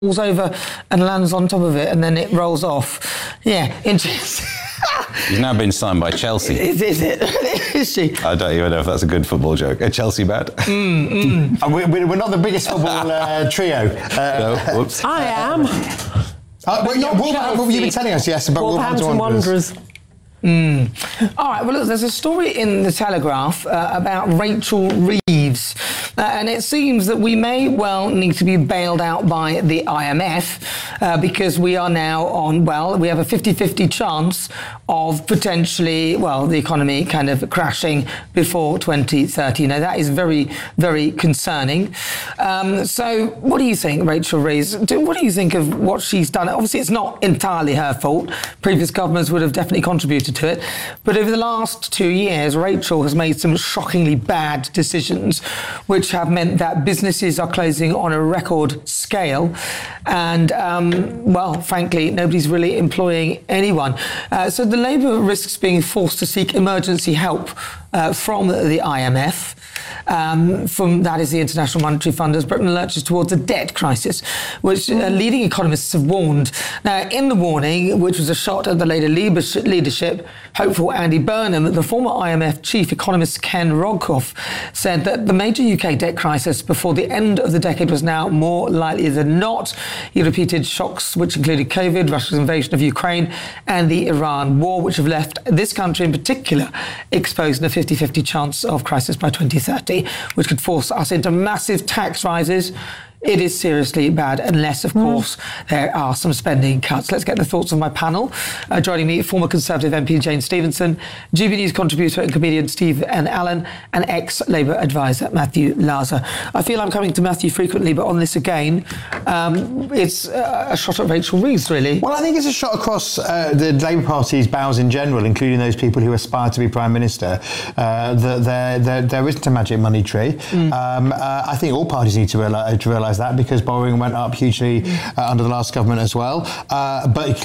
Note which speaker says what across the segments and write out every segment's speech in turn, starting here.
Speaker 1: over and lands on top of it, and then it rolls off. Yeah, interesting.
Speaker 2: He's now been signed by Chelsea.
Speaker 1: Is it? Is she?
Speaker 2: I don't even know if that's a good football joke. A Chelsea bad?
Speaker 3: We're not the biggest football trio.
Speaker 2: No, whoops.
Speaker 4: I am.
Speaker 3: What have you been telling us, yes, about Wolverhampton Wanderers?
Speaker 1: All right, well, look, there's a story in The Telegraph about Rachel Reeves, and it seems that we may well need to be bailed out by the IMF because we are now on, we have a 50-50 chance of potentially, the economy kind of crashing before 2030. Now, that is very, very concerning. So what do you think, Rachel Reeves? What do you think of what she's done? Obviously, it's not entirely her fault. Previous governments would have definitely contributed to it. But over the last 2 years, Rachel has made some shockingly bad decisions, which have meant that businesses are closing on a record scale. And, frankly, nobody's really employing anyone. So the Labour risks being forced to seek emergency help from the IMF. That is the International Monetary Fund, as Britain lurches towards a debt crisis, which leading economists have warned. Now, in the warning, which was a shot at the later leadership, hopeful Andy Burnham, the former IMF chief economist Ken Rodcliffe said that the major UK debt crisis before the end of the decade was now more likely than not. He repeated shocks which included COVID, Russia's invasion of Ukraine, and the Iran war, which have left this country in particular exposed in a 50-50 chance of crisis by 2030, which could force us into massive tax rises. It is seriously bad unless, of course, there are some spending cuts. Let's get the thoughts of my panel. Joining me, former Conservative MP Jane Stevenson, GB News contributor and comedian Steve N. Allen, and ex-Labour advisor Matthew Laza. I feel I'm coming to Matthew frequently, but on this again, it's a shot at Rachel Reeves, really.
Speaker 3: Well, I think it's a shot across the Labour Party's bows in general, including those people who aspire to be Prime Minister, that there isn't a magic money tree. I think all parties need to realise that, because borrowing went up hugely under the last government as well. But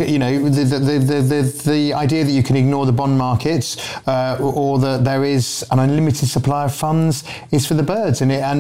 Speaker 3: the idea that you can ignore the bond markets or that there is an unlimited supply of funds is for the birds.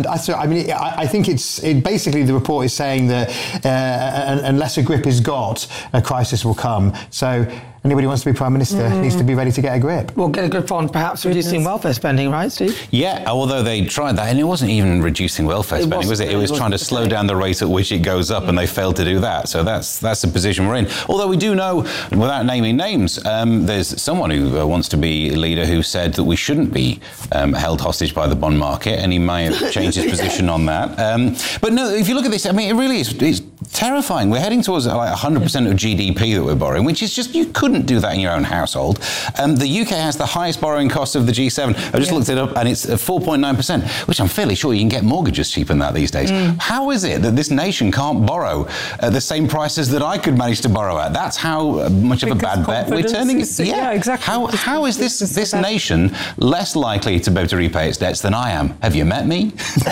Speaker 3: I think basically the report is saying that unless a grip is got, a crisis will come. So anybody who wants to be Prime Minister needs to be ready to get a grip.
Speaker 1: Well, get a grip on perhaps reducing welfare spending, right, Steve?
Speaker 2: Yeah, although they tried that, and it wasn't even reducing welfare spending, was it? It was trying to slow down the rate at which it goes up, and they failed to do that. So that's the position we're in. Although we do know, without naming names, there's someone who wants to be leader who said that we shouldn't be held hostage by the bond market, and he may have changed his position on that. But no, if you look at this, I mean, it really is it's terrifying. We're heading towards like 100% of GDP that we're borrowing, which is just, you couldn't do that in your own household. The UK has the highest borrowing cost of the G7. I just looked it up, and it's 4.9%, which I'm fairly sure you can get mortgages cheaper than that these days. How is it that this nation can't borrow at the same prices that I could manage to borrow at? That's how much of a bad bet we're turning.
Speaker 4: Yeah, exactly.
Speaker 2: How is this nation less likely to be able to repay its debts than I am? Have you met me?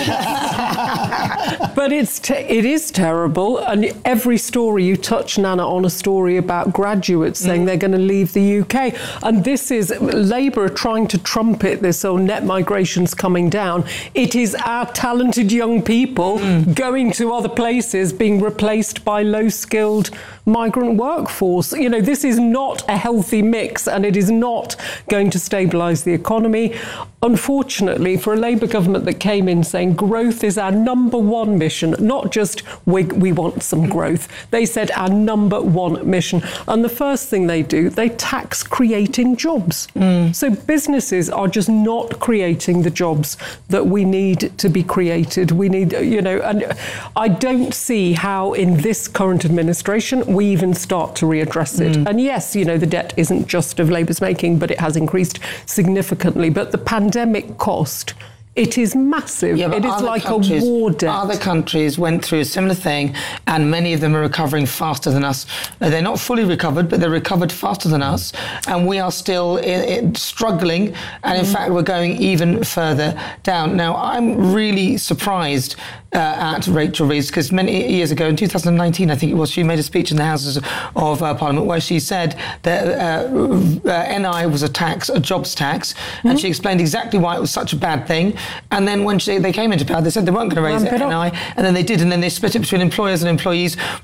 Speaker 4: But it is terrible, and every story you touch, Nana, on a story about graduates saying they're going to leave the UK, and this is Labour trying to trumpet this, net migration's coming down. It is our talented young people going to other places being replaced by low-skilled migrant workforce. This is not a healthy mix, and it is not going to stabilise the economy. Unfortunately, for a Labour government that came in saying growth is our number one mission, not just we want some growth, they said our number one mission. And the first thing they do, they tax creating jobs. So businesses are just not creating the jobs that we need to be created. We need, and I don't see how in this current administration we even start to readdress it. And yes, the debt isn't just of Labour's making, but it has increased significantly. But the pandemic cost, it is massive.
Speaker 1: Yeah,
Speaker 4: it is like a war debt.
Speaker 1: Other countries went through a similar thing, and many of them are recovering faster than us. They're not fully recovered, but they're recovered faster than us, and we are still struggling, and in fact we're going even further down. Now, I'm really surprised at Rachel Reeves, because many years ago, in 2019, I think it was, she made a speech in the Houses of Parliament where she said that NI was a jobs tax, and she explained exactly why it was such a bad thing. And then when they came into power, they said they weren't going to raise it, NI, and then they did, and then they split it between employers and employees.